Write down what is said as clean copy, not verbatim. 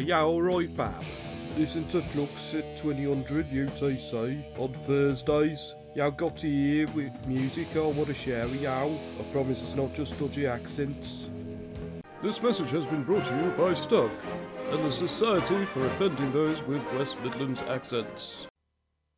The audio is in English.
you alright, pal? Listen to Flux at 2000 UTC on Thursdays. You got to hear with music I want to share with you. I promise it's not just dodgy accents. This message has been brought to you by Stuck and the Society for Offending Those with West Midlands Accents.